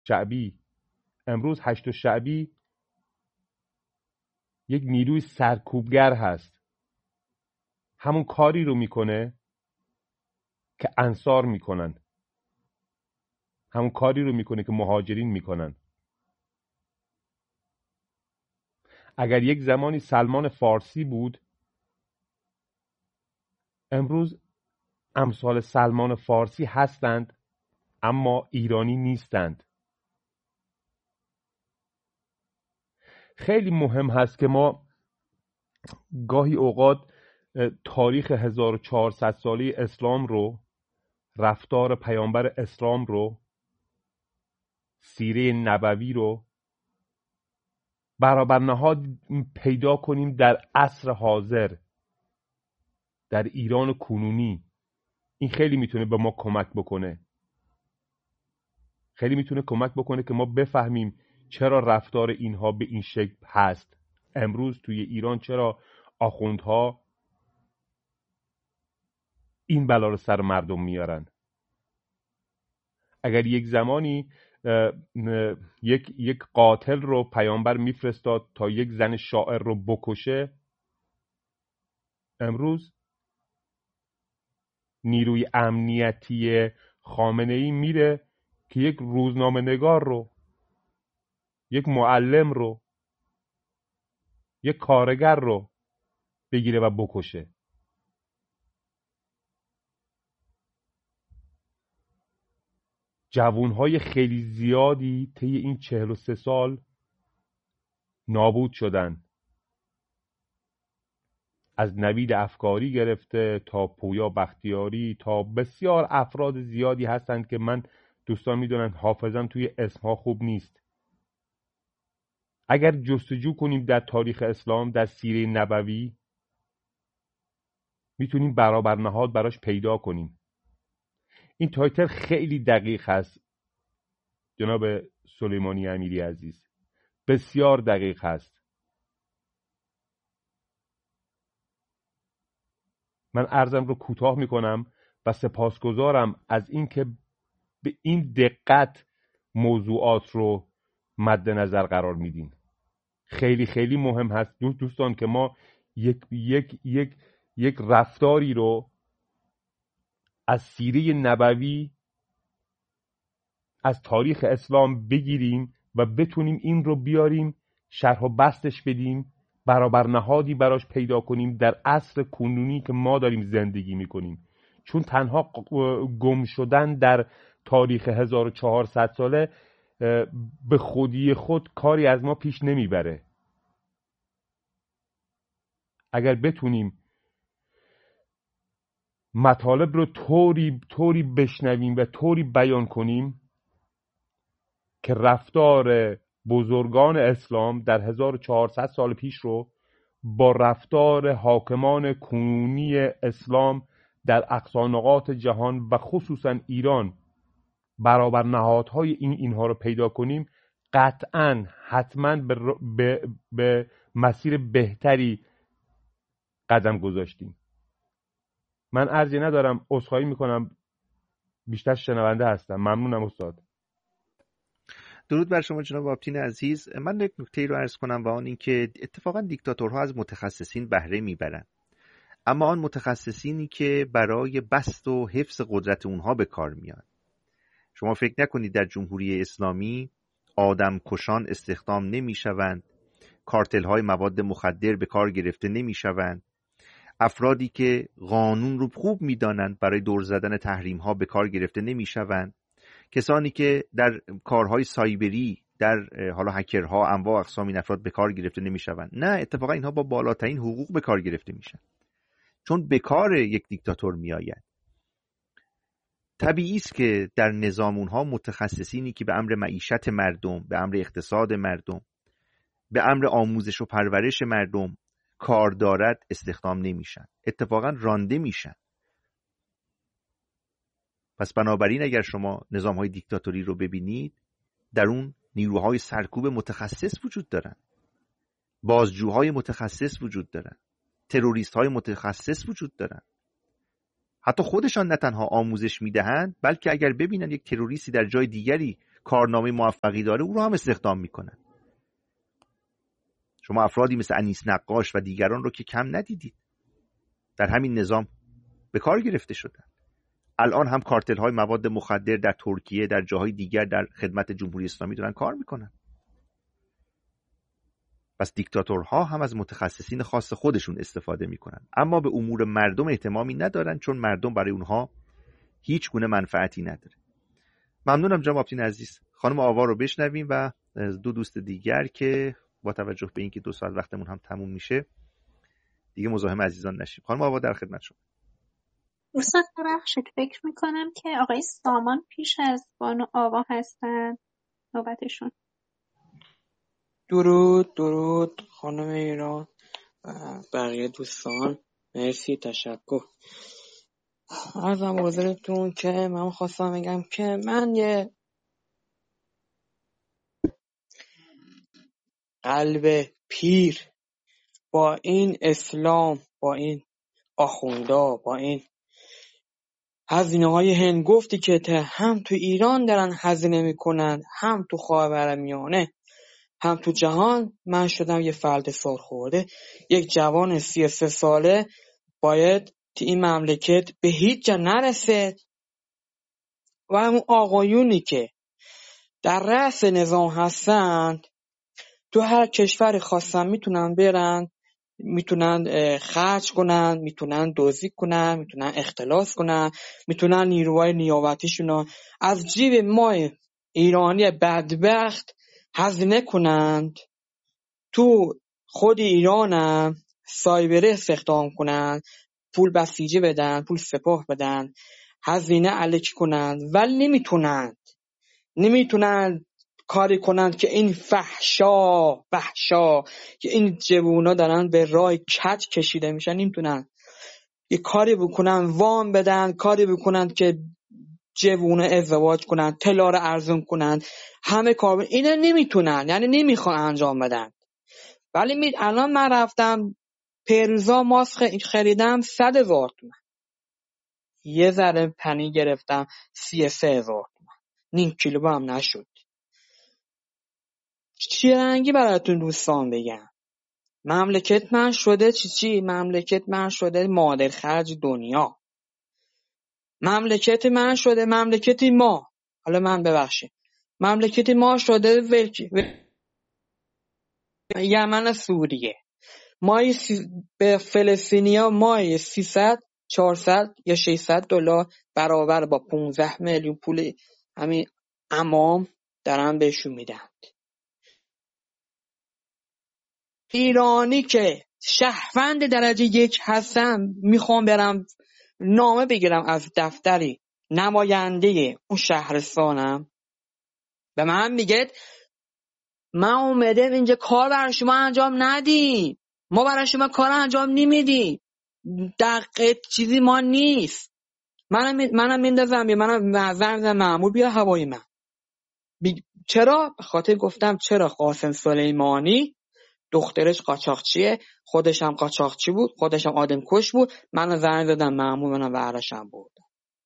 شعبی. امروز هشت شعبی یک نیروی سرکوبگر هست. همون کاری رو میکنه که انصار میکنن، همون کاری رو میکنه که مهاجرین میکنن. اگر یک زمانی سلمان فارسی بود، امروز امثال سلمان فارسی هستند اما ایرانی نیستند. خیلی مهم هست که ما گاهی اوقات تاریخ 1400 ساله اسلام رو، رفتار پیامبر اسلام رو، سیره نبوی رو برابر نهاد پیدا کنیم در عصر حاضر، در ایران کنونی. این خیلی میتونه به ما کمک بکنه، خیلی میتونه کمک بکنه که ما بفهمیم چرا رفتار اینها به این شکل هست. امروز توی ایران چرا آخوندها این بلا رو سر مردم میارن. اگر یک زمانی یک قاتل رو پیامبر میفرستاد تا یک زن شاعر رو بکشه، امروز نیروی امنیتی خامنه‌ای میره که یک روزنامه نگار رو، یک معلم رو، یک کارگر رو بگیره و بکشه. جوانهای خیلی زیادی طی این 43 سال نابود شدن، از نوید افکاری گرفته تا پویا بختیاری تا بسیار افراد زیادی هستند که من دوستان میدونن حافظم توی اسمها خوب نیست. اگر جستجو کنیم در تاریخ اسلام، در سیره نبوی، میتونیم برابر نهاد براش پیدا کنیم. این تایتل خیلی دقیق هست جناب سلیمانی امیری عزیز، بسیار دقیق هست. من عرضم رو کوتاه میکنم و سپاسگزارم از اینکه به این دقت موضوعات رو مد نظر قرار میدین. خیلی خیلی مهم هست دوستان که ما یک رفتاری رو از سیره نبوی، از تاریخ اسلام بگیریم و بتونیم این رو بیاریم شرح و بستش بدیم، برابر نهادی براش پیدا کنیم در عصر کنونی که ما داریم زندگی میکنیم. چون تنها گم شدن در تاریخ 1400 ساله به خودی خود کاری از ما پیش نمیبره. اگر بتونیم مطالب رو طوری بشنویم و طوری بیان کنیم که رفتار بزرگان اسلام در 1400 سال پیش رو با رفتار حاکمان کنونی اسلام در اقصا نقاط جهان و خصوصا ایران برابر نهادهای اینها رو پیدا کنیم، قطعاً حتما به مسیر بهتری قدم گذاشتیم. من عرضی ندارم، عذرخواهی میکنم، بیشتر شنونده هستم. ممنونم استاد. درود بر شما جناب آبتین عزیز. من یک نکته رو عرض کنم و آن این که اتفاقا دیکتاتورها از متخصصین بهره میبرن، اما آن متخصصینی که برای بسط و حفظ قدرت اونها به کار میان. شما فکر نکنید در جمهوری اسلامی آدم کشان استخدام نمیشوند، کارتل های مواد مخدر به کار گرفته نمیشوند، افرادی که قانون رو خوب میدانند برای دور زدن تحریم ها به کار گرفته نمیشوند، کسانی که در کارهای سایبری، در حالا هکرها، انواع اقسام این افراد به کار گرفته نمیشوند. نه، اتفاقا اینها با بالاترین حقوق به کار گرفته میشن، چون به کار یک دیکتاتور میآید. طبیعی است که در نظام اونها متخصصینی که به امر معیشت مردم، به امر اقتصاد مردم، به امر آموزش و پرورش مردم کار دارد استخدام نمیشن، اتفاقا رانده میشن. پس بنابراین اگر شما نظام‌های دیکتاتوری رو ببینید، در اون نیروهای سرکوب متخصص وجود دارن، بازجوهای متخصص وجود دارن، تروریست‌های متخصص وجود دارن. حتی خودشان نه تنها آموزش میدهند، بلکه اگر ببینن یک تروریستی در جای دیگری کارنامه موفقی داره او رو هم استخدام میکنن. شما افرادی مثل انیس نقاش و دیگران رو که کم ندیدید در همین نظام به کار گرفته شدن. الان هم کارتل های مواد مخدر در ترکیه، در جاهای دیگر در خدمت جمهوری اسلامی دارن کار میکنن. پس دیکتاتورها هم از متخصصین خاص خودشون استفاده میکنن، اما به امور مردم اهتمامی ندارن، چون مردم برای اونها هیچ گونه منفعتی نداره. ممنونم جناب آپتین عزیز. خانم آوا رو بشنویم و دو دوست دیگر که با توجه به اینکه 2 ساعت وقتمون هم تموم میشه دیگه مزاحم عزیزان نشیم. خانم آوا در خدمت شما. استاد ببخشید، فکر میکنم که آقای سامان پیش از بانو آوا هستن، نوبتشون. درود خانم ایران و بقیه دوستان، مرسی، تشکر. عرضم حضورتون که من خواستم بگم که من یه قلب پیر با این اسلام، با این آخوندا، با این هزینه‌های هنگفتی که هم تو ایران دارن هزینه میکنن، هم تو خاورمیانه، هم تو جهان، من شدم یه فرد سالخورده، یک جوان 33 ساله باید تو این مملکت به هیچ جا نرسه و اون آقایونی که در رأس نظام هستند تو هر کشور خواستن میتونن برن، میتونن خرج کنن، میتونن دزدی کنن، میتونن اختلاس کنن، میتونن نیروهای نیابتیشون از جیب ما ایرانی بدبخت هزینه کنند، تو خود ایرانم سایبره استخدام کنن، پول بسیجی بدن، پول سپاه بدن، هزینه الکی کنن، ولی نمیتونن کاری کنن که این فحشا که این جوونا دارن به راه کج کشیده میشن، نمیتونن یه کاری بکنن، وام بدن، کاری بکنن که جوونا ازدواج کنن، طلا رو ارزون کنن، همه کار اینا نمیتونن، یعنی نمیخوان انجام بدن. ولی الان من رفتم پیروزا ماسک خریدم 100,000 تومان، یه ذره پنی گرفتم 33,000 تومان، نیم کیلو هم نشد. چی رنگی براتون دوستان بگم؟ مملکت من شده چی؟ مملکت من شده مادر خرج دنیا. مملکت من شده مملکتی ما، حالا من ببخشید، مملکتی ما شده یمن سوریه. مای به فلسطینیا مای 300 400 یا 600 دلار برابر با 15 میلیون پول همین امام دارن بهشون میدن. ایرانی که شهروند درجه 1 هستم میخوام برم نامه بگیرم از دفتری نماینده اون شهرستانم، به من میگه من اومدم اینجا کار برای شما انجام ندیم، ما برای شما کار انجام نمیدیم، دقیق چیزی ما نیست. منم میندازم، منم زنگ مأمور بیا هوای من. چرا؟ به خاطر گفتم چرا قاسم سلیمانی دخترش قاچاقچیه، خودش هم قاچاقچی بود، خودش هم آدم کش بود، منو زنگ زدم مأمور، منم ورشم بردم.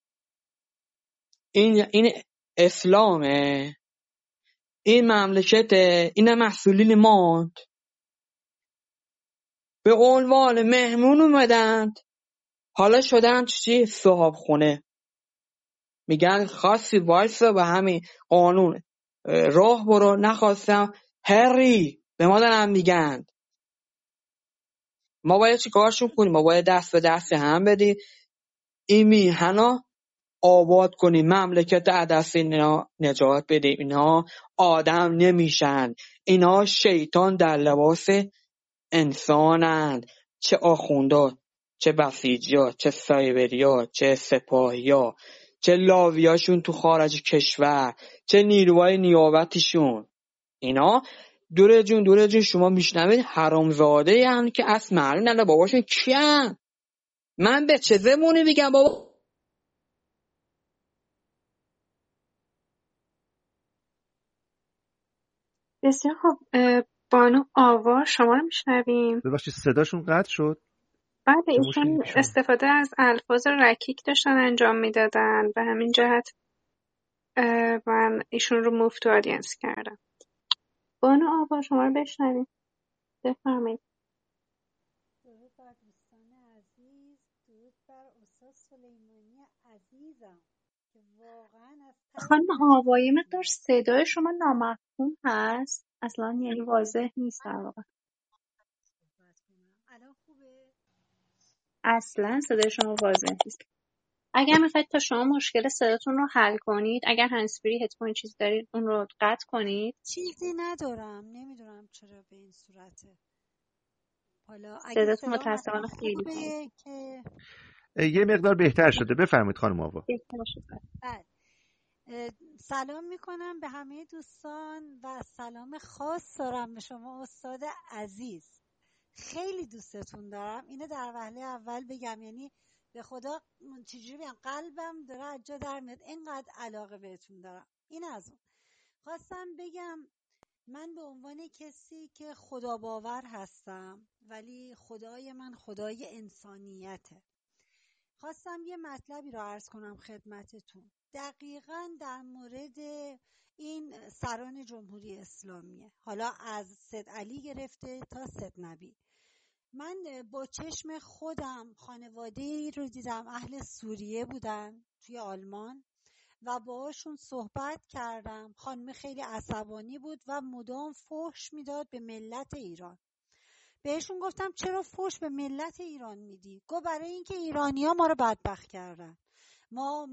این اسلامه، این مملکت، این مسئولین ما به عنوان مهمون اومدند، حالا شدن چی؟ صاحب خونه. میگن خواستی وایسا به همین قانون راه برو، نخواستم هری به ما دارن میگن. ما باید چی کارشون کنیم؟ ما باید دست به دست هم بدیم، این میهنا آباد کنیم، مملکت از دست اینا نجات بدیم. اینا آدم نمیشن، اینا شیطان در لباس انسانند، چه آخوندا، چه بسیجیا، چه سایبریا، چه سپاهیا، چه لاویاشون تو خارج کشور، چه نیروهای نیابتیشون. اینا دوره جون شما میشنوید حرامزاده هم که اصل معلوم نداره باباشون کیان. من به چه زمونی بگم بابا؟ بسیار خب، بانو آوا شما رو میشنویم. ببخشید صداشون قطع شد. بعد ایشون استفاده از الفاظ رکیک داشتن انجام میدادن، به همین جهت من ایشون رو موو تو آدینس کردم. بانو آوا شما رو بشنویم، بفرمایید. درود بر دوستان عزیز، درود بر استاد سلیمانی عزیزم که واقعا از ته خانم دلم آوا یه مقدار میشنوم. صدای شما نامفهوم هست، اصلا یعنی واضح نیست در واقع. الان خوبه؟ اصلا صدای شما واضح نیست. اگر میخواید تا شما مشکل صداتون رو حل کنید، اگر هندزفری هدفون چیز دارید اون رو قطع کنید. چیزی ندارم، نمیدونم چرا به این صورته. حالا اگه صداتون صدام اصلا متاسفانه خیلی ضعیف. خوبه که یه مقدار بهتر شده. بفرمایید خانم آوا. بهتر شده. بعد سلام میکنم به همه دوستان و سلام خاص دارم به شما استاد عزیز. خیلی دوستتون دارم. اینو در وهله اول بگم، یعنی به خدا چجوری بگم، قلبم داره از جا در میاد، اینقدر علاقه بهتون دارم. این از اون. خواستم بگم من به عنوان کسی که خدا باور هستم ولی خدای من خدای انسانیته، خواستم یه مطلبی رو عرض کنم خدمتتون. دقیقاً در مورد این سران جمهوری اسلامیه، حالا از سید علی گرفته تا سید نبی. من با چشم خودم خانواده‌ای رو دیدم، اهل سوریه بودن توی آلمان و باهاشون صحبت کردم. خانم خیلی عصبانی بود و مدام فحش میداد به ملت ایران. بهشون گفتم چرا فحش به ملت ایران میدی؟ گفت برای اینکه ایرانی‌ها ما رو بدبخت کردن. ما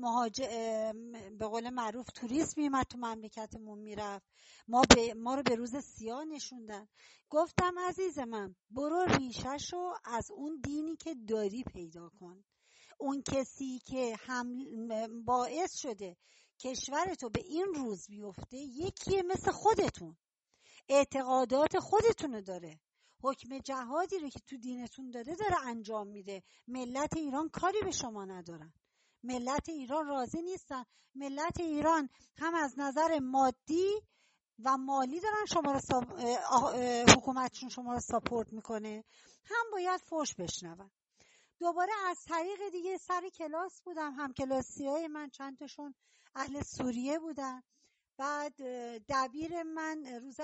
به قول معروف توریست میومد تو مملکتمون میرفت، ما رو به روز سیاه نشوندن. گفتم عزیز من، برو ریشه‌شو از اون دینی که داری پیدا کن. اون کسی که باعث شده کشورتو به این روز بیفته یکیه مثل خودتون، اعتقادات خودتونو داره، حکم جهادی رو که تو دینتون داره انجام میده. ملت ایران کاری به شما ندارن، ملت ایران راضی نیستن. ملت ایران هم از نظر مادی و مالی دارن شما رو حکومتشون شما رو ساپورت میکنه، هم باید فحش بشنون. دوباره از طریق دیگه سر کلاس بودم، هم کلاسیای من چند تاشون اهل سوریه بودن. بعد دبیر من روز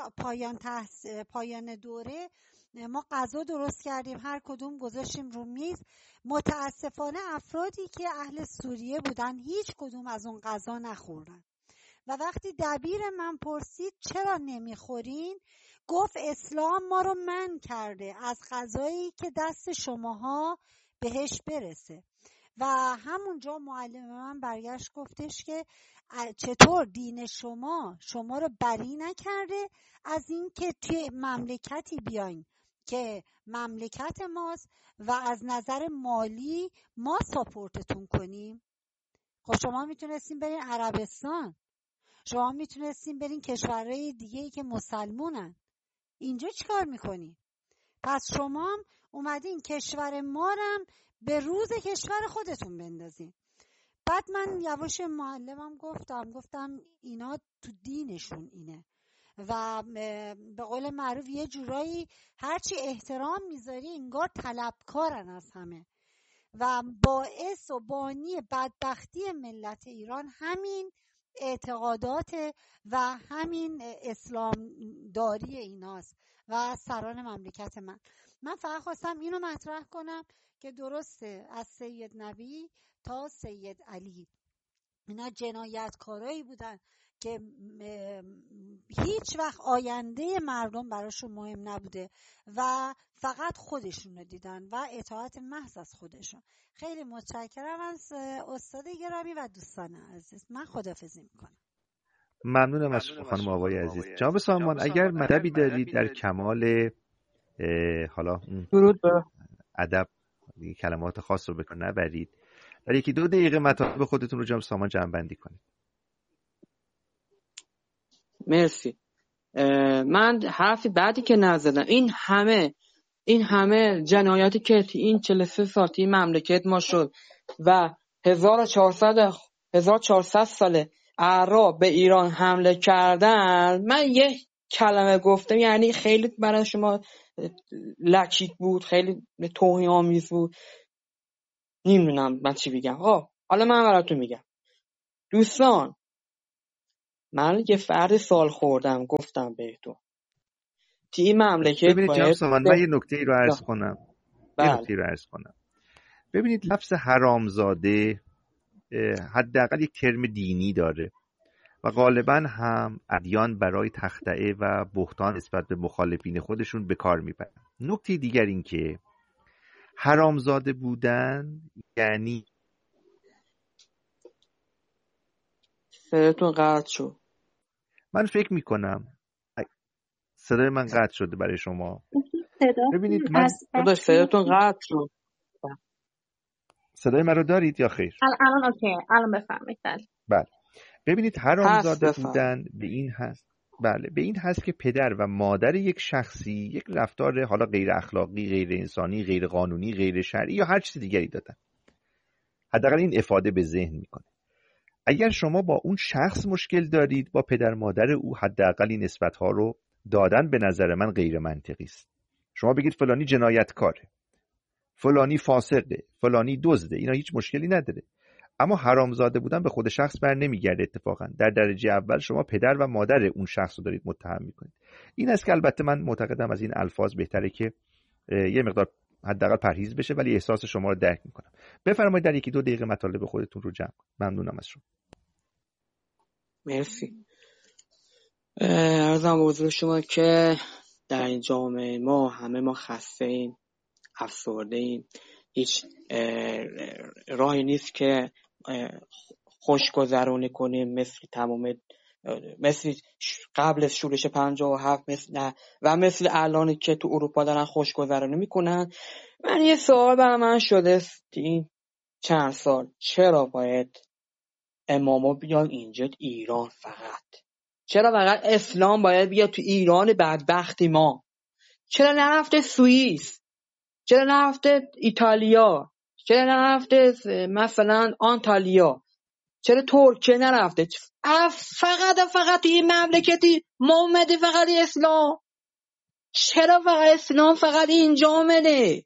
پایان دوره ما غذا درست کردیم، هر کدوم گذاشتیم رو میز. متاسفانه افرادی که اهل سوریه بودن هیچ کدوم از اون غذا نخوردن و وقتی دبیر من پرسید چرا نمیخورین، گفت اسلام ما رو منع کرده از غذایی که دست شماها بهش برسه. و همونجا معلم من برگشت گفتش که چطور دین شما رو بری نکرده از این که توی مملکتی بیاین که مملکت ماست و از نظر مالی ما ساپورتتون کنیم. خب شما میتونستین برین عربستان، شما میتونستین برین کشورهای دیگه‌ای که مسلمونن، اینجا چیکار میکنین؟ پس شما هم اومدین کشور ما رم به روز کشور خودتون بندازین. بعد من یواش معلمم گفتم اینا تو دینشون اینه و به قول معروف یه جورایی هرچی احترام میذاری انگار طلبکارن از همه و باعث و بانی بدبختی ملت ایران همین اعتقادات و همین اسلام داری ایناست و سران مملکت من فقط خواستم اینو مطرح کنم که درسته از سید نبی تا سید علی اینا جنایتکارایی بودن که هیچ وقت آینده مردم براشون مهم نبوده و فقط خودشون رو دیدن و اطاعت محض از خودشون. خیلی متشکرم از استاد گرامی و دوستان عزیز. من خداحافظی میکنم. ممنونم از خانم آوای عزیز. جناب سامان اگر مطلبی دارید در کمال حالا درود به ادب کلمات خاص رو بکن نبرید، در 1-2 دقیقه مطالب خودتون رو جناب سامان جمع بندی کنید. مرسی. من حرفی بعدی که نزدم، این همه جنایاتی که این 43 ساعتی مملکت ما شد و 1400 ساله اعراب به ایران حمله کردن، من یه کلمه گفتم یعنی خیلی برای شما لکیک بود، خیلی توهین آمیز بود، نمیدونم من چی بگم. حالا من براتون میگم دوستان، من یه فرد سال خوردم، گفتم بهتون تو این مملکت ببینید جناب باید سامان، من یه نکته رو عرض کنم. بله. ببینید لفظ حرامزاده حداقل یک ترم دینی داره و غالبا هم ادیان برای تخطئه و بهتان نسبت به مخالفین خودشون به کار میبرن. نکته دیگر این که حرامزاده بودن یعنی صداتون قطع شد. من فکر میکنم صدای من قطع شده برای شما. ببینید من صداتون قطع شد. صدای من رو دارید یا خیر؟ الان اوکی، الان بفهمید. بله. ببینید حرامزاده بودن به این هست، بله، به این هست که پدر و مادر یک شخصی یک رفتار حالا غیر اخلاقی، غیر انسانی، غیر قانونی، غیر شرعی یا هر چیز دیگری دادن. حداقل این افاده به ذهن میکنه. اگر شما با اون شخص مشکل دارید، با پدر مادر او حداقل این نسبت‌ها رو دادن به نظر من غیر منطقی است. شما بگید فلانی جنایتکاره، فلانی فاسقه، فلانی دزده، اینا هیچ مشکلی نداره. اما حرامزاده بودن به خود شخص بر نمیگرده. اتفاقا در درجه اول شما پدر و مادر اون شخص رو دارید متهم میکنید. این است که البته من معتقدم از این الفاظ بهتره که یه مقدار حداقل پرهیز بشه، ولی احساس شما رو درک میکنم. بفرمایید در 1-2 دقیقه مطالب خودتون رو جمع کنید. ممنونم از شما. مرسی. عرضم به حضور شما که در این جامعه ما همه ما خسته ایم، افسرده ایم. هیچ راهی نیست که خوشگذرانی کنیم مثل قبل از شورش 57 و مثل الان که تو اروپا دارن خوشگذرانی میکنن. من یه سوال برای من شده این چند سال، چرا باید اماما بیان اینجا ایران؟ چرا فقط اسلام باید بیاد تو ایران بدبختی ما؟ چرا نرفته سوئیس؟ چرا نرفته ایتالیا؟ چرا نرفته مثلا آنتالیا؟ چرا ترکیه نرفته؟ فقط این مملکتی ما اومده فقط اسلام؟ چرا فقط اسلام فقط اینجا اومده؟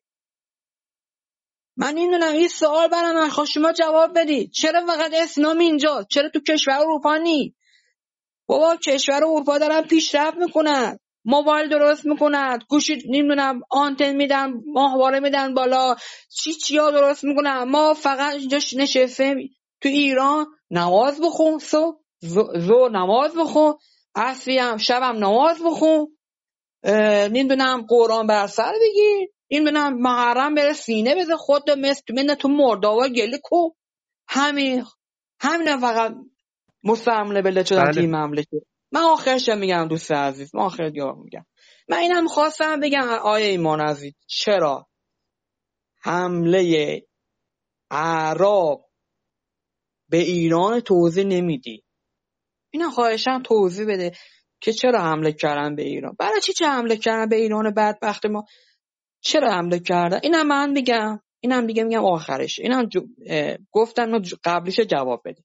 من نمیدونم. این سوال برای من خواست شما جواب بدید. چرا فقط اسلام اینجا؟ چرا تو کشور اروپا نی؟ بابا کشور اروپا دارن پیشرفت میکنن، موبایل درست میکنن، گوشی نمیدونم آنتن میدن، ماهواره میدن بالا، چیا درست میکنن. ما فقط اینجا نشستیم تو ایران نماز بخون، صبح زور نماز بخون، عصری هم شبم نماز بخون، نمیدونم قرآن بر سر بگیر، نمیدونم محرم بره سینه بزن، خود من تو مرداوا گله کو. همین فقط مستعمله بله شدن توی مملکت. من آخرش میگم دوست عزیز، من آخر دیگه میگم، من اینم خواستم بگم آیه ایمان عزیز، چرا حمله اعراب به ایران توضیح نمیدی؟ اینم خواهشم توضیح بده که چرا حمله کردن به ایران، برای چی حمله کردن به ایران بدبخت ما، چرا حمله کردن؟ اینم من میگم آخرش، اینم گفتم قبلش جواب بده.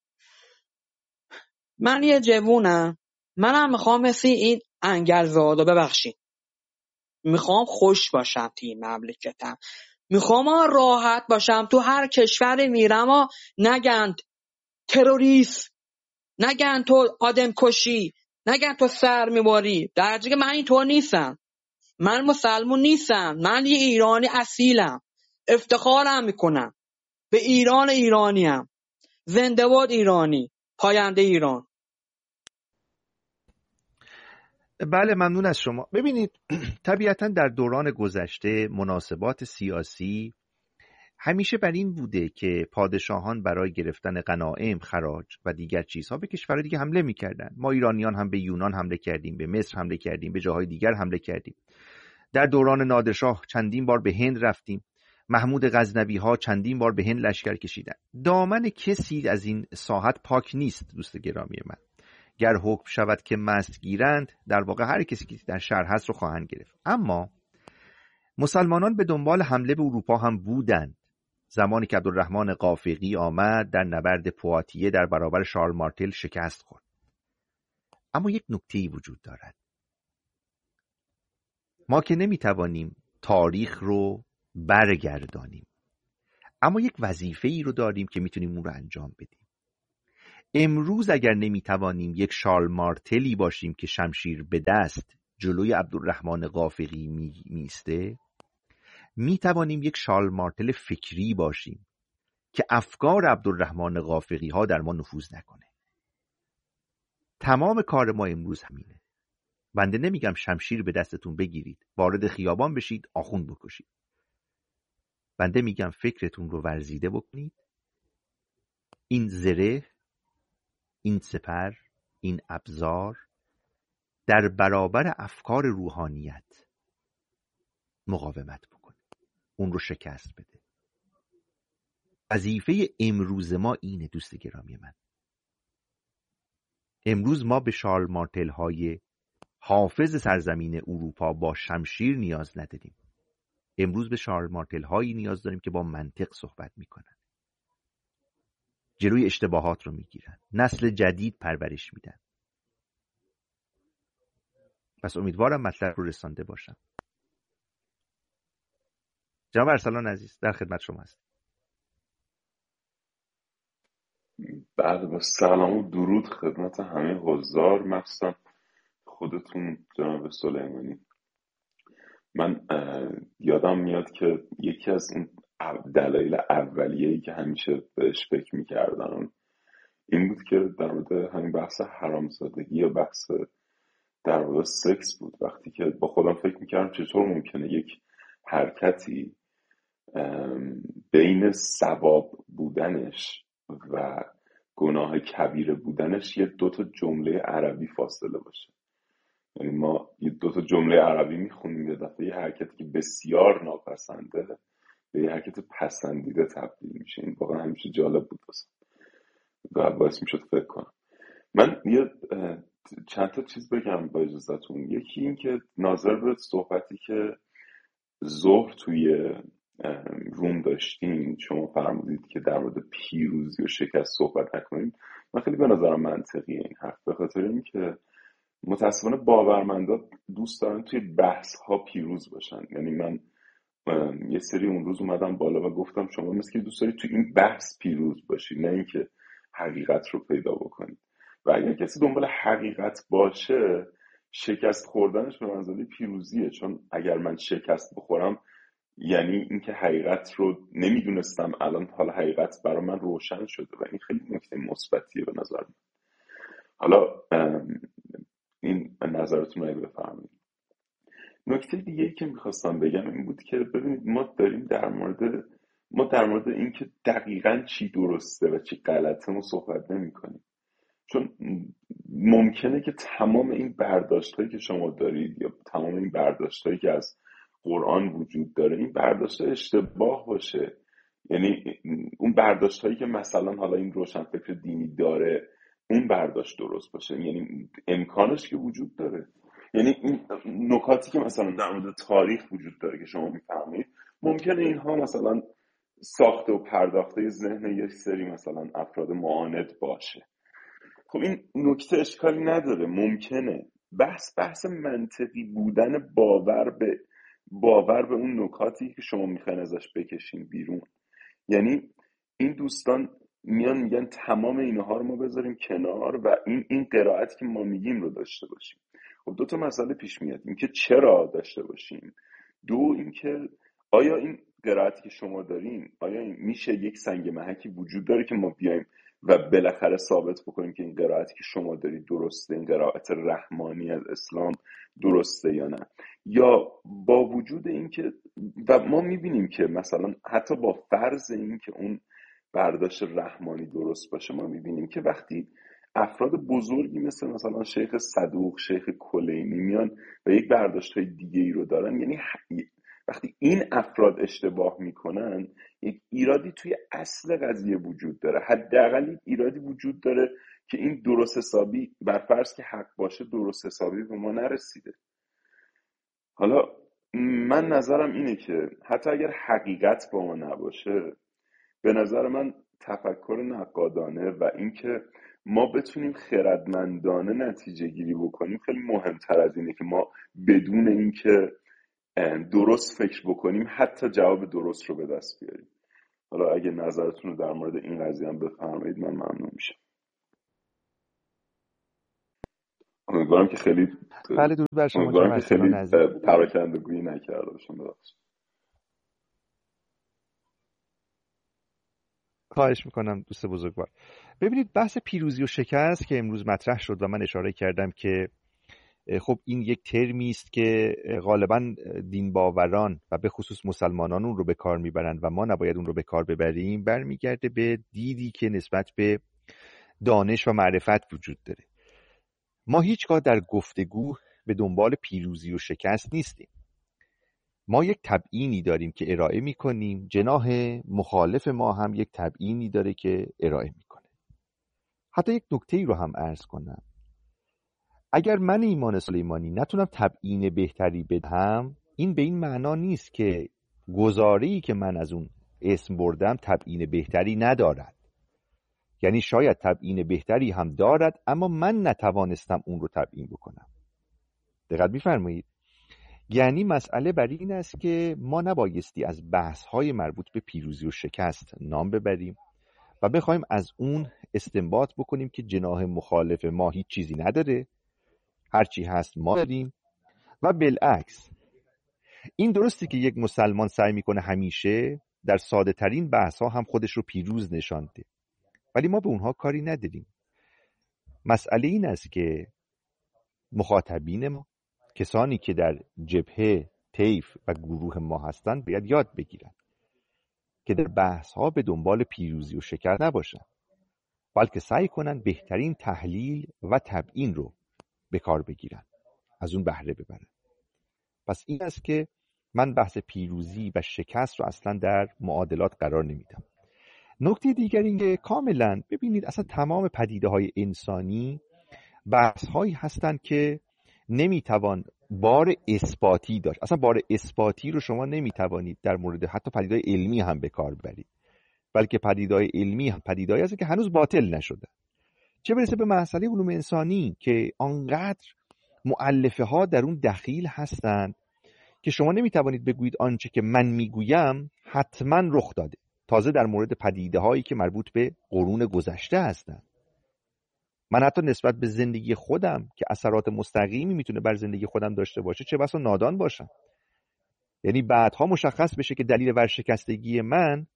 من یه جوونم، منم میخوام مثل این انگلزادا، ببخشید، میخوام خوش باشم توی مملکتم، میخوام راحت باشم. تو هر کشور میرم نگن تروریست، نگن تو آدم کشی، نگن تو سر میباری. در حالی که من اینطور نیستم، من مسلمون نیستم، من یه ایرانی اصیلم، افتخارم میکنم به ایرانیم. زنده باد ایرانی، پاینده ایران. بله ممنون از شما. ببینید طبیعتا در دوران گذشته مناسبات سیاسی همیشه بر این بوده که پادشاهان برای گرفتن غنایم، خراج و دیگر چیزها به کشورهای دیگه حمله می‌کردند. ما ایرانیان هم به یونان حمله کردیم، به مصر حمله کردیم، به جاهای دیگر حمله کردیم. در دوران نادرشاه چندین بار به هند رفتیم. محمود غزنوی ها چندین بار به هند لشکر کشیدن. دامن کسی از این ساحت پاک نیست دوست گرامی من. گر حکم شود که مست گیرند، در واقع هر کسی که در شهر هست رو خواهند گرفت. اما مسلمانان به دنبال حمله به اروپا هم بودند. زمانی که عبدالرحمن قافقی آمد در نبرد پواتیه در برابر شارل مارتل شکست خورد. اما یک نکته‌ای وجود دارد. ما که نمیتوانیم تاریخ رو برگردانیم، اما یک وظیفه‌ای رو داریم که میتونیم اون رو انجام بدیم. امروز اگر نمیتوانیم یک شارل مارتلی باشیم که شمشیر به دست جلوی عبدالرحمن قافقی میسته، میتوانیم یک شارل مارتل فکری باشیم که افکار عبدالرحمن قافقی ها در ما نفوذ نکنه. تمام کار ما امروز همینه. بنده نمیگم شمشیر به دستتون بگیرید، وارد خیابان بشید، آخوند بکشید. بنده میگم فکرتون رو ورزیده بکنید. این زره، این سپر، این ابزار در برابر افکار روحانیت مقاومت بکنه، اون رو شکست بده. وظیفه امروز ما اینه دوست گرامی من. امروز ما به شارل مارتل های حافظ سرزمین اروپا با شمشیر نیاز نداریم. امروز به شارل مارتل هایی نیاز داریم که با منطق صحبت میکنن، جلوی اشتباهات رو میگیرن، نسل جدید پرورش میدن. پس امیدوارم مطلب رو رسانده باشم. جناب ارسلان عزیز در خدمت شما هست. بعد با سلام و درود خدمت همه حضار، مخصوصا خودتون جناب سلیمانی. من یادم میاد که یکی از اون دلایل اولیه‌ای که همیشه بهش فکر میکردم این بود که در مورد همین بحث حرامزادگی یا بحث در مورد سکس بود. وقتی که با خودم فکر میکردم چطور ممکنه یک حرکتی بین ثواب بودنش و گناه کبیره بودنش یه دوتا جمله عربی فاصله باشه. یعنی ما یه دوتا جمله عربی میخونیم، یه دفعه یه حرکتی که بسیار ناپسنده به یه حرکت پسندیده تبدیل میشه. این واقعا همیشه جالب بود و باعث میشد فکر کنم. من یه چند تا چیز بگم با اجازتون. یکی این که ناظر به صحبتی که ظهر توی روم داشتیم، شما فرمودید که در مورد پیروزی و شکست صحبت نکنیم. من خیلی به نظرم منطقیه این حرف، به خاطر این که متاسفانه باورمندا دوست دارن توی بحث ها پیروز باشن. یعنی من یه سری اون روز اومدم بالا و گفتم شما مثل که دوست دارید توی این بحث پیروز باشید، نه اینکه حقیقت رو پیدا بکنید. و اگر کسی دنبال حقیقت باشه، شکست خوردنش به منزله پیروزیه. چون اگر من شکست بخورم یعنی اینکه حقیقت رو نمیدونستم، الان حالا حقیقت برای من روشن شده و این خیلی نکته مثبتیه به نظر من. حالا این نظرتون رو بفرمایید. نکته دیگه ای که میخواستم بگم این بود که ببینید ما داریم در مورد این که دقیقاً چی درسته و چی غلطه ما صحبت نمی کنیم. چون ممکنه که تمام این برداشت‌هایی که شما دارید یا تمام این برداشت‌هایی که از قرآن وجود داره، این برداشت‌ها اشتباه باشه. یعنی اون برداشت‌هایی که مثلا حالا این روشنفکر دینی داره اون برداشت درست باشه، یعنی امکانش که وجود داره. یعنی این نکاتی که مثلا در مورد تاریخ وجود داره که شما میفهمید، ممکنه اینها مثلا ساخته و پرداخته ذهن یک سری مثلا افراد معاند باشه. خب این نکته اشکالی نداره، ممکنه. بحث منطقی بودن باور به اون نکاتی که شما میخواین ازش بکشین بیرون. یعنی این دوستان میان میگن تمام اینها رو ما بذاریم کنار و این قرائتی که ما میگیم رو داشته باشیم. خب دو تا مسئله پیش میاد، این که چرا داشته باشیم، دو اینکه آیا این قرائتی که شما دارین، آیا این میشه یک سنگ محکی وجود داره که ما بیایم و بالاخره ثابت بکنیم که این قرائتی که شما دارید درسته، این قرائت رحمانی از اسلام درسته یا نه. یا با وجود این که و ما میبینیم که مثلا حتی با فرض این که اون برداشت رحمانی درست باشه، ما میبینیم که وقتی افراد بزرگی مثلا شیخ صدوق، شیخ کلینی میان و یک برداشت های دیگه ای رو دارن، یعنی وقتی این افراد اشتباه میکنن یک ایرادی توی اصل قضیه وجود داره. حداقل ایرادی وجود داره که این درست حسابی بر فرض که حق باشه درست حسابی به ما نرسیده. حالا من نظرم اینه که حتی اگر حقیقت با ما نباشه، به نظر من تفکر نقادانه و اینکه ما بتونیم خردمندانه نتیجه گیری بکنیم خیلی مهمتر از اینه که ما بدون اینکه درست فکر بکنیم حتی جواب درست رو به دست بیاریم. حالا اگه نظرتون رو در مورد این قضیه هم بفرمایید من ممنون میشم. امیدوارم که خیلی بله درود بر شما امیدوارم که خیلی عزیز. پراکندگویی نکرده باشم. ببخشید. خواهش میکنم دوست بزرگوار. ببینید بحث پیروزی و شکست که امروز مطرح شد و من اشاره کردم که خب این یک ترمی است که غالبا دین باوران و به خصوص مسلمانان اون رو به کار میبرند و ما نباید اون رو به کار ببریم. برمیگرده به دیدی که نسبت به دانش و معرفت وجود داره. ما هیچگاه در گفتگو به دنبال پیروزی و شکست نیستیم. ما یک تبیینی داریم که ارائه میکنیم، جناح مخالف ما هم یک تبیینی داره که ارائه میکنه. حتی یک نکته‌ای رو هم عرض کنم. اگر من ایمان سلیمانی نتونم تبیین بهتری بدهم، این به این معنا نیست که گزاره‌ای که من از اون اسم بردم تبیین بهتری ندارد. یعنی شاید تبیین بهتری هم دارد اما من نتوانستم اون رو تبیین بکنم. دقت می‌فرمایید؟ یعنی مسئله بر این است که ما نبایستی از بحث‌های مربوط به پیروزی و شکست نام ببریم و بخوایم از اون استنباط بکنیم که جناح مخالف ما هیچ چیزی نداره، هرچی هست ما داریم. و بالعکس این درستی که یک مسلمان سعی میکنه همیشه در ساده ترین بحث ها هم خودش رو پیروز نشان ده، ولی ما به اونها کاری نداریم. مسئله این است که مخاطبین ما، کسانی که در جبهه، طیف و گروه ما هستند، باید یاد بگیرن که در بحث ها به دنبال پیروزی و شکست نباشن، بلکه سعی کنن بهترین تحلیل و تبیین رو به کار بگیرن، از اون بهره ببرن. پس این است که من بحث پیروزی و شکست رو اصلا در معادلات قرار نمیدم. نکته دیگر این که کاملا ببینید اصلا تمام پدیده های انسانی بحث هایی هستند که نمیتوان بار اثباتی داشت. اصلا بار اثباتی رو شما نمیتوانید در مورد حتی پدیده های علمی هم به کار ببرید، بلکه پدیده های علمی هم پدیده هایی هستند که هنوز باطل نشده. چه برسه به مسئله علوم انسانی که آنقدر مؤلفه ها در اون دخیل هستند که شما نمیتوانید بگویید آنچه که من میگویم حتما رخ داده. تازه در مورد پدیده هایی که مربوط به قرون گذشته هستند. من حتی نسبت به زندگی خودم که اثرات مستقیمی میتونه بر زندگی خودم داشته باشه چه بسا نادان باشم. یعنی بعدها مشخص بشه که دلیل ورشکستگی من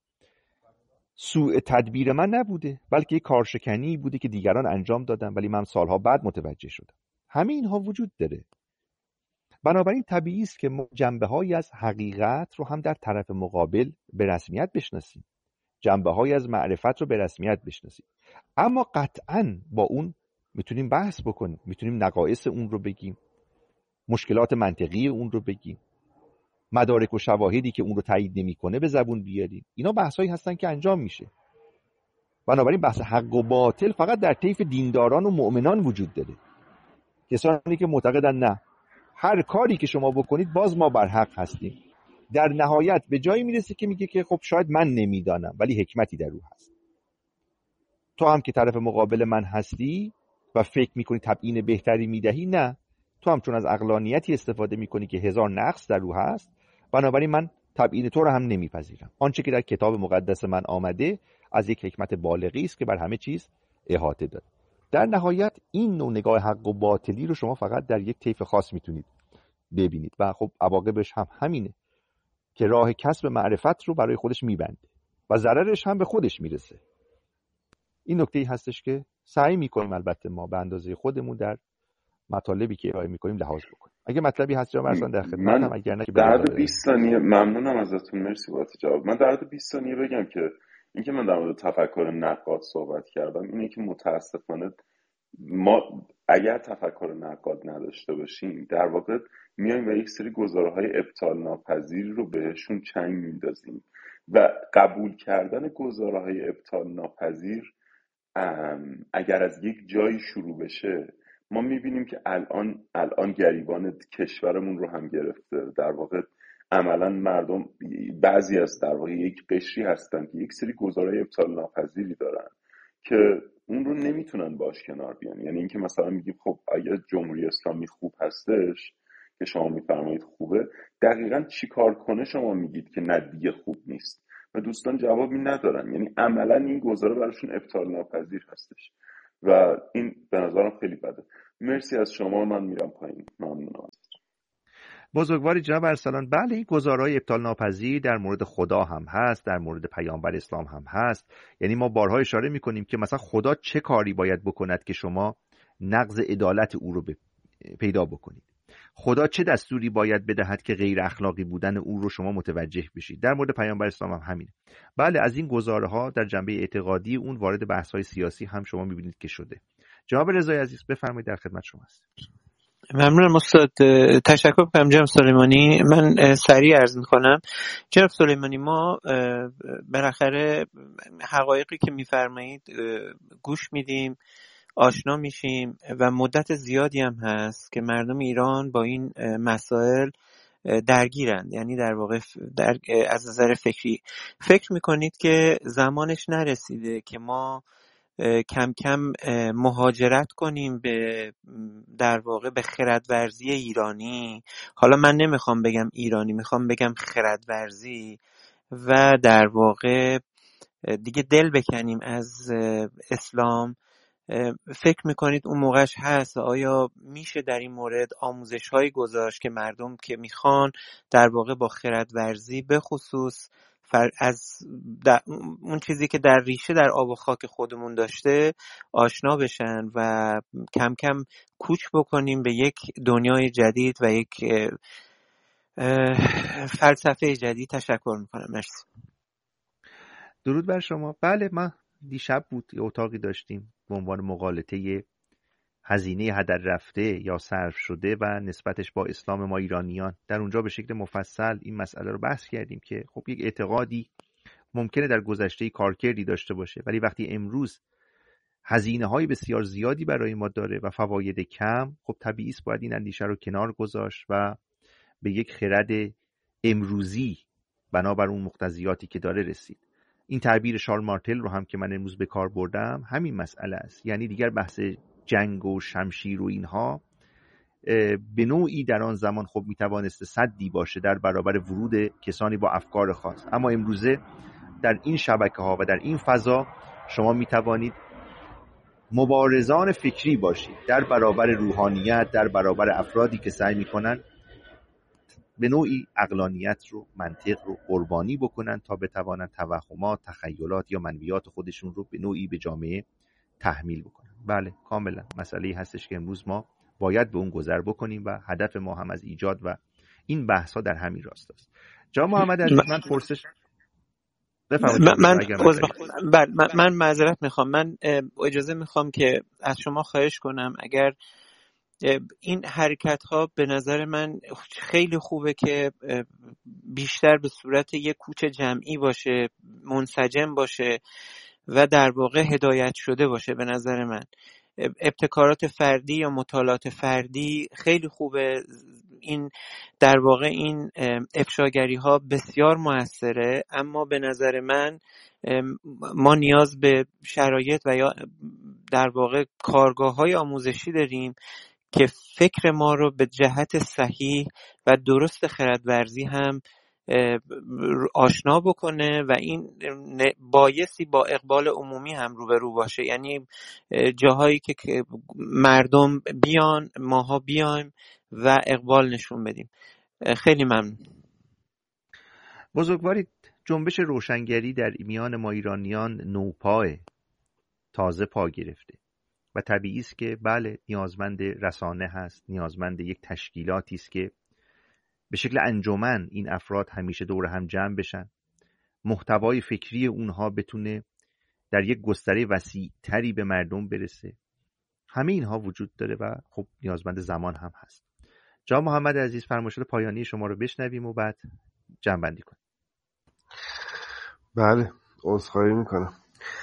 سوء تدبیر من نبوده، بلکه یک کارشکنی بوده که دیگران انجام دادن ولی من سالها بعد متوجه شدم. همه اینها وجود داره. بنابراین طبیعی است که ما جنبه‌هایی از حقیقت رو هم در طرف مقابل به رسمیت بشناسیم، جنبه‌هایی از معرفت رو به رسمیت بشناسیم، اما قطعاً با اون میتونیم بحث بکنیم، میتونیم نقایص اون رو بگیم، مشکلات منطقی اون رو بگیم، مدارک و شواهدی که اون رو تایید نمی‌کنه به زبون بیاریم. اینا بحثایی هستن که انجام میشه. بنابراین بحث حق و باطل فقط در طیف دینداران و مؤمنان وجود داره. کسانی که معتقدن نه، هر کاری که شما بکنید باز ما بر حق هستیم، در نهایت به جایی میرسه که میگه که خب شاید من نمیدانم ولی حکمتی در او هست. تو هم که طرف مقابل من هستی و فکر میکنی تبیین بهتری میدهی، نه، تو هم چون از عقلانیتی استفاده میکنی که هزار نقص در او هست، بنابراین من تبیین تو رو هم نمیپذیرم. آنچه که در کتاب مقدس من آمده از یک حکمت بالغی است که بر همه چیز احاطه داره. در نهایت این نوع نگاه حق و باطلی رو شما فقط در یک طیف خاص میتونید ببینید و خب عواقبش هم همینه که راه کسب معرفت رو برای خودش میبنده و ضررش هم به خودش میرسه. این نکته‌ای هستش که سعی میکنیم البته ما به اندازه خودمون در مطالبی که ارائه میکنیم لحاظ بکنیم. اگه مطلبی هست جناب ارسلان در خدمتم، اگر نه که در حد 20 ثانیه ممنونم ازتون، مرسی بابت جواب. من در حد 20 ثانیه بگم که اینکه من در مورد تفکر نقاد صحبت کردم اینه که متاسفانه ما اگر تفکر نقاد نداشته باشیم در واقع میایم و یک سری گزاره‌های ابطال ناپذیر رو بهشون چنگ میندازیم و قبول کردن گزاره‌های ابطال ناپذیر اگر از یک جایی شروع بشه ما میبینیم که الان گریبان کشورمون رو هم گرفته. در واقع عملا مردم بعضی از در واقع یک قشری هستن که یک سری گزاره‌های ابطال ناپذیری دارن که اون رو نمیتونن باش کنار بیان. یعنی اینکه مثلا میگیم خب اگه جمهوری اسلامی خوب هستش که شما میفرمایید خوبه، دقیقاً چی کار کنه شما میگید که نه دیگه خوب نیست و دوستان جوابی ندارن. یعنی عملا این گزاره براشون ابطال ناپذیر هستش و این به نظرم خیلی بده. مرسی از شما، من میرم پایین. ممنونم. بزرگواری جناب ارسلان، بله این گزارهای ابطال ناپذیر در مورد خدا هم هست، در مورد پیامبر اسلام هم هست. یعنی ما بارها اشاره میکنیم که مثلا خدا چه کاری باید بکند که شما نقض عدالت او رو پیدا بکنید، خدا چه دستوری باید بدهد که غیر اخلاقی بودن او رو شما متوجه بشید. در مورد پیامبر اسلام هم همینه. بله از این گزارها در جنبه اعتقادی اون وارد بحث‌های سیاسی هم شما میبینید که شده. جناب رضایی عزیز بفرمایید، در خدمت شما هستم. ممنونم استاد. تشکر می‌کنم جناب سلیمانی. من سریع عرض می‌کنم جناب سلیمانی، ما بالاخره حقایقی که می‌فرمایید گوش میدیم، آشنا میشیم و مدت زیادی هم هست که مردم ایران با این مسائل درگیرند. یعنی در واقع از نظر فکری فکر میکنید که زمانش نرسیده که ما کم کم مهاجرت کنیم به در واقع به خردورزی ایرانی؟ حالا من نمیخوام بگم ایرانی، میخوام بگم خردورزی، و در واقع دیگه دل بکنیم از اسلام. فکر میکنید اون موقعش هست؟ آیا میشه در این مورد آموزش هایی گذاشت که مردم که میخوان در واقع با خردورزی به خصوص از اون چیزی که در ریشه در آب و خاک خودمون داشته آشنا بشن و کم کم کوچ بکنیم به یک دنیای جدید و یک فلسفه جدید؟ تشکر میکنم. مرسی. درود بر شما. بله ما دیشب بود یه اتاقی داشتیم به عنوان مقالطه هزینه هدر رفته یا صرف شده و نسبتش با اسلام ما ایرانیان. در اونجا به شکل مفصل این مسئله رو بحث کردیم که خب یک اعتقادی ممکنه در گذشته کارکردی داشته باشه، ولی وقتی امروز هزینه های بسیار زیادی برای ما داره و فواید کم، خب طبیعی است باید این اندیشه رو کنار گذاشت و به یک خرد امروزی بنابر اون مقتضیاتی که داره رسید. این تعبیر شارل مارتل رو هم که من امروز به کار بردم همین مسئله است. یعنی دیگر بحث جنگ و شمشیر و اینها به نوعی در آن زمان خب میتوانست سدی باشه در برابر ورود کسانی با افکار خاص، اما امروزه در این شبکه ها و در این فضا شما میتوانید مبارزان فکری باشید در برابر روحانیت، در برابر افرادی که سعی میکنن به نوعی عقلانیت رو، منطق رو قربانی بکنن تا بتوانن توهمات، تخیلات یا منویات خودشون رو به نوعی به جامعه تحمیل بکنن. بله کاملا مسئله‌ای هستش که امروز ما باید به اون گذر بکنیم و هدف ما هم از ایجاد و این بحث ها در همین راست است. جناب محمد عزیز من پرسش من معذرت میخوام. من اجازه میخوام که از شما خواهش کنم اگر این حرکت ها به نظر من خیلی خوبه که بیشتر به صورت یک کوچ جمعی باشه، منسجم باشه و در واقع هدایت شده باشه. به نظر من ابتکارات فردی یا مطالعات فردی خیلی خوبه. این در واقع این افشاگری ها بسیار موثره، اما به نظر من ما نیاز به شرایط و یا در واقع کارگاه های آموزشی داریم که فکر ما رو به جهت صحیح و درست خردورزی هم آشنا بکنه و این بایستی با اقبال عمومی هم روبرو باشه. یعنی جاهایی که مردم بیان، ماها بیایم و اقبال نشون بدیم. خیلی ممنون. بزرگواری جنبش روشنگری در میان ما ایرانیان نوپاه، تازه پا گرفته و طبیعی است که بله نیازمند رسانه هست، نیازمند یک تشکیلاتی است که به شکل انجمن این افراد همیشه دور هم جمع بشن، محتوای فکری اونها بتونه در یک گستره وسیع تری به مردم برسه. همه اینها وجود داره و خب نیازمند زمان هم هست. جناب محمد عزیز فرمایشات پایانی شما رو بشنویم و بعد جمع بندی کنیم. بله عذرخواهی میکنم.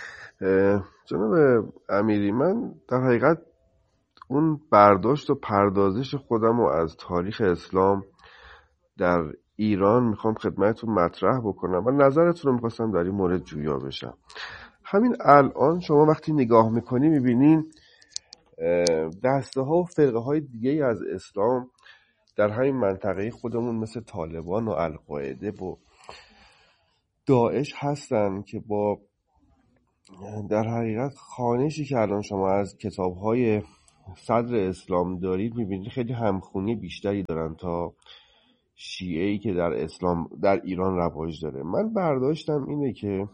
جناب امیری، من در حقیقت اون برداشت و پردازش خودم رو از تاریخ اسلام در ایران میخوام خدمتتون مطرح بکنم و نظرتون رو میخواستم در این مورد جویا بشم. همین الان شما وقتی نگاه میکنی میبینین دسته ها و فرقه های دیگه از اسلام در همین منطقه خودمون مثل طالبان و القاعده و داعش هستن که با در حقیقت خوانشی که الان شما از کتاب‌های صدر اسلام دارید می‌بینید خیلی همخونی بیشتری دارن تا شیعه‌ای که در ایران رواج داره. من برداشتم اینه که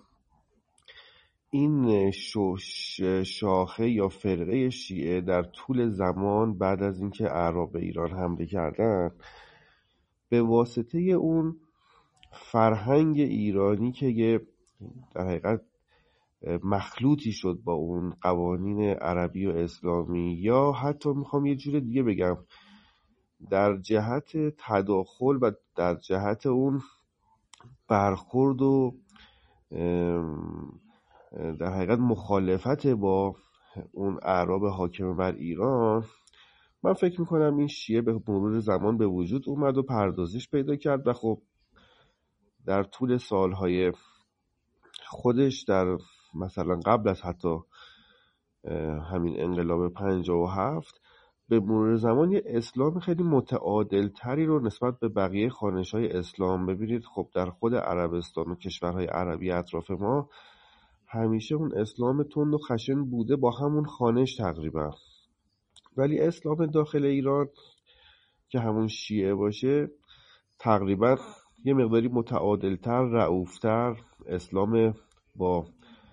این شاخه یا فرقه شیعه در طول زمان بعد از اینکه اعراب به ایران حمله کردن، به واسطه اون فرهنگ ایرانی که در حقیقت مخلوطی شد با اون قوانین عربی و اسلامی، یا حتی میخوام یه جور دیگه بگم، در جهت تداخل و در جهت اون برخورد و در حقیقت مخالفت با اون اعراب حاکم بر ایران، من فکر میکنم این شیعه به مرور زمان به وجود اومد و پردازش پیدا کرد و خب در طول سالهای خودش، در مثلا قبل از حتی همین انقلاب 57، به مرور زمان یه اسلام خیلی متعادل تری رو نسبت به بقیه خوانش‌های اسلام ببینید. خب در خود عربستان و کشورهای عربی اطراف ما همیشه اون اسلام تند و خشن بوده با همون خوانش تقریبا، ولی اسلام داخل ایران که همون شیعه باشه تقریبا یه مقداری متعادلتر، رئوفتر، اسلام با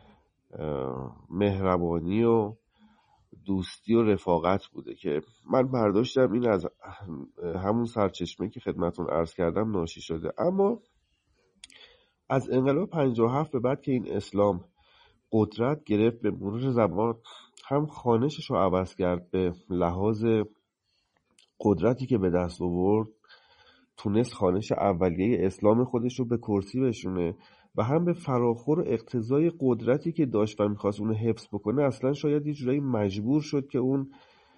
مهربانی و دوستی و رفاقت بوده که من برداشتم این از همون سرچشمه که خدمتون عرض کردم ناشی شده. اما از انقلاب 57 به بعد که این اسلام قدرت گرفت، به مرور زمان هم خوانشش رو عوض کرد، به لحاظ قدرتی که به دست آورد تونست خوانش اولیه اسلام خودش رو به کرسی بشونه، و هم به فراخور و اقتضای قدرتی که داشت و میخواست اونو حفظ بکنه اصلا شاید یه جورایی مجبور شد که اون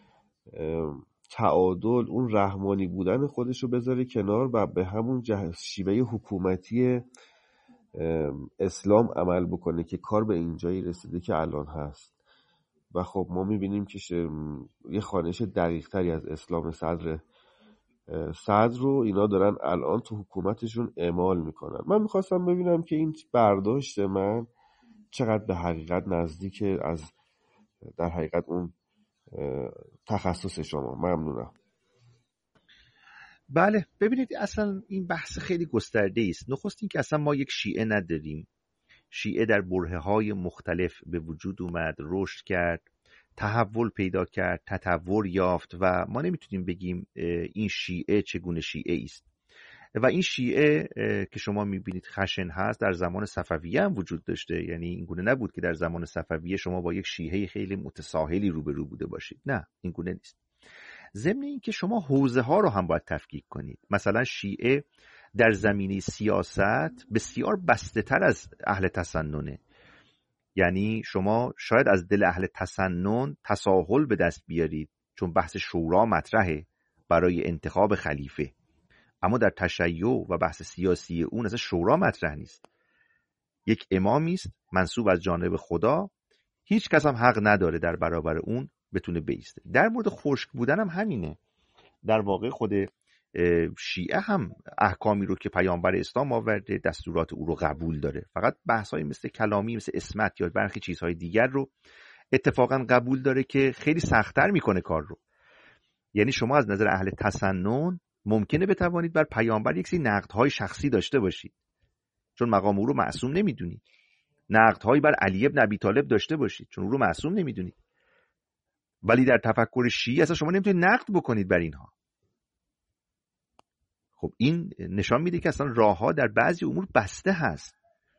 تعادل، اون رحمانی بودن خودش رو بذاره کنار و به همون شیوه حکومتی اسلام عمل بکنه که کار به اینجایی رسیده که الان هست. و خب ما میبینیم که یه خوانش دقیق تری از اسلام صدر رو اینا دارن الان تو حکومتشون اعمال میکنن. من میخواستم ببینم که این برداشت من چقدر به حقیقت نزدیک از در حقیقت اون تخصص شما. ممنونم. بله، ببینید اصلا این بحث خیلی گسترده است. نخست این که اصلا ما یک شیعه نداریم. شیعه در برهه‌های مختلف به وجود اومد، رشد کرد، تحول پیدا کرد، تطور یافت و ما نمیتونیم بگیم این شیعه چگونه شیعه است. و این شیعه که شما میبینید خشن هست در زمان صفویه هم وجود داشته. یعنی این گونه نبود که در زمان صفویه شما با یک شیعه خیلی متساهلی روبرو بوده باشید. نه، این گونه نیست. ضمن این که شما حوزه ها رو هم باید تفکیک کنید. مثلا شیعه در زمینه سیاست بسیار بسته تر از اهل تسننه. یعنی شما شاید از دل اهل تسنن تساهل به دست بیارید چون بحث شورا مطرحه برای انتخاب خلیفه، اما در تشیع و بحث سیاسی اون اصلا شورا مطرح نیست. یک امامی است منصوب از جانب خدا، هیچ کس هم حق نداره در برابر اون بتونه بایسته. در مورد خشک بودن هم همینه. در واقع خود شیعه هم احکامی رو که پیامبر اسلام آورده، دستورات او رو قبول داره، فقط بحث‌های مثل کلامی، مثل اسمت یا برخی چیزهای دیگر رو اتفاقا قبول داره که خیلی سخت‌تر میکنه کار رو. یعنی شما از نظر اهل تسنن ممکنه بتوانید بر پیامبر یک سری نقدهای شخصی داشته باشید چون مقام او رو معصوم نمیدونید، نقدهایی بر علی ابن ابی طالب داشته باشید چون او رو معصوم نمیدونید، ولی در تفکر شیعی اصلا شما نمیتونید نقد بکنید بر اینها. خب این نشان میده که اصلا راهها در بعضی امور بسته هست.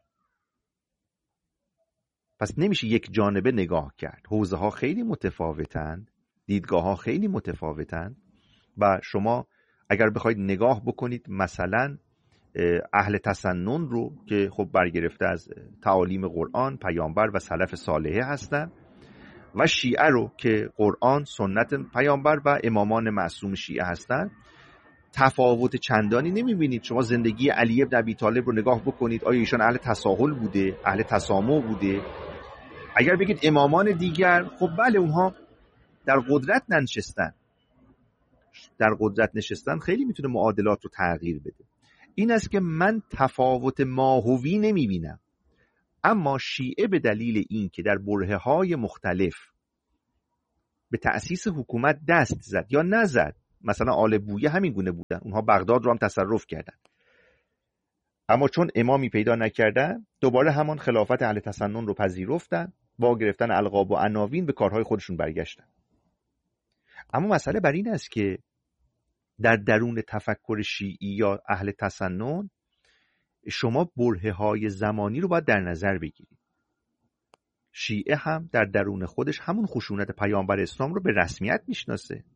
پس نمیشه یک جانبه نگاه کرد. حوزه ها خیلی متفاوتن، دیدگاه ها خیلی متفاوتن و شما اگر بخواید نگاه بکنید مثلا اهل تسنن رو که خب برگرفته از تعالیم قرآن، پیامبر و سلف صالحه هستن، و شیعه رو که قرآن، سنت پیامبر و امامان معصوم شیعه هستن، تفاوت چندانی نمیبینید. شما زندگی علی ابن ابی طالب رو نگاه بکنید، آیا ایشان اهل تساهل بوده، اهل تسامح بوده؟ اگر بگید امامان دیگر، خب بله اونها در قدرت ننشستن. در قدرت نشستن خیلی میتونه معادلات رو تغییر بده. این است که من تفاوت ماهوی نمیبینم، اما شیعه به دلیل این که در برهه‌های مختلف به تأسیس حکومت دست زد یا نزد، مثلا آل بویه همین گونه بودن، اونها بغداد رو هم تصرف کردن، اما چون امامی پیدا نکردن دوباره همان خلافت اهل تسنن رو پذیرفتن، با گرفتن القاب و عناوین به کارهای خودشون برگشتن. اما مسئله بر این است که در درون تفکر شیعی یا اهل تسنن شما برهه‌های زمانی رو باید در نظر بگیرید. شیعه هم در درون خودش همون خشونت پیامبر اسلام رو به رسمیت میشناسه،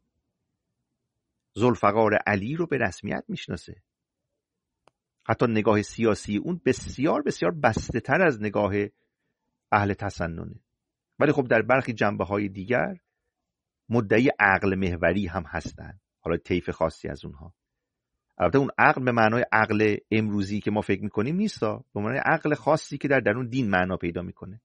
ذوالفقار علی رو به رسمیت میشناسه، حتی نگاه سیاسی اون بسیار بسیار بسته تر از نگاه اهل تسننه، ولی خب در برخی جنبه‌های دیگر مدعی عقل محوری هم هستن، حالا طیف خاصی از اونها. البته اون عقل به معنای عقل امروزی که ما فکر میکنیم نیستا، به معنای عقل خاصی که در درون دین معنا پیدا میکنه.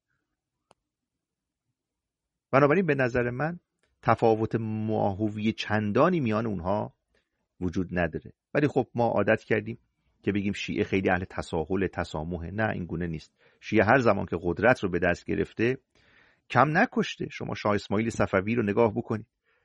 بنابراین به نظر من تفاوت ماهوی چندانی میان اونها وجود نداره، ولی خب ما عادت کردیم که بگیم شیعه خیلی اهل تساهل تسامحه. نه، این گونه نیست. شیعه هر زمان که قدرت رو به دست گرفته کم نکشته. شما شاه اسماعیل صفوی رو نگاه بکنید،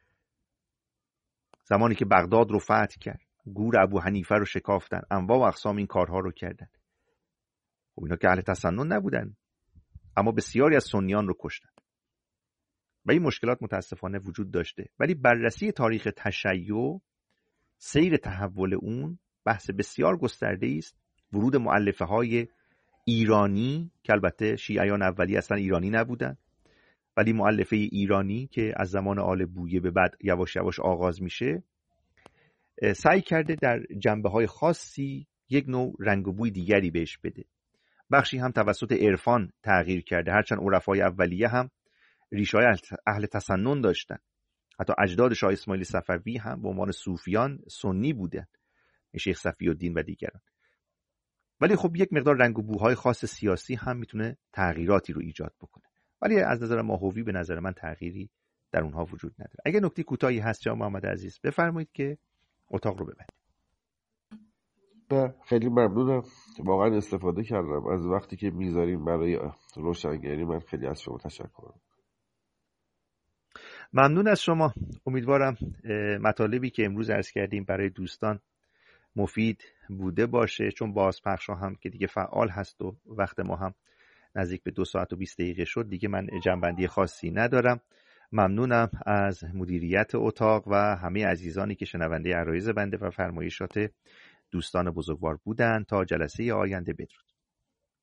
زمانی که بغداد رو فتح کرد، گور ابو حنیفه رو شکافتن، انواع و اقسام این کارها رو کردن. خب اینا که اهل تسنن نبودن، اما بسیاری از سنیان رو کشتن و این مشکلات متاسفانه وجود داشته. ولی بررسی تاریخ تشیع، سیر تحول اون بحث بسیار گسترده‌ای است. ورود مؤلفه های ایرانی که البته شیعیان اولی اصلا ایرانی نبودن، ولی مؤلفه ایرانی که از زمان آل بویه به بعد یواش یواش آغاز میشه، سعی کرده در جنبه‌های خاصی یک نوع رنگ و بوی دیگری بهش بده. بخشی هم توسط عرفان تغییر کرده، هرچند عرفای اولیه هم ریشه‌های اهل تسنن داشتن. حتی اجداد شاه اسماعیل صفوی هم به عنوان صوفیان سنی بودن، شیخ صفی الدین و دیگران. ولی خب یک مقدار رنگ و بوهای خاص سیاسی هم میتونه تغییراتی رو ایجاد بکنه، ولی از نظر ماهوی به نظر من تغییری در اونها وجود نداره. اگه نکته کوتاهی هست جناب محمد عزیز بفرمایید که اتاق رو ببندیم. نه خیلی ممنونم، واقعا استفاده کردم از وقتی که میذاریم برای روشنگری. من خیلی از شما تشکر. ممنون از شما. امیدوارم مطالبی که امروز عرض کردیم برای دوستان مفید بوده باشه، چون بازپخش هم که دیگه فعال هست و وقت ما هم نزدیک به 2 ساعت و 20 دقیقه شد، دیگه من جنبندی خاصی ندارم. ممنونم از مدیریت اتاق و همه عزیزانی که شنونده عرایض بنده و فرمایشات دوستان بزرگوار بودند. تا جلسه آینده، بدرود.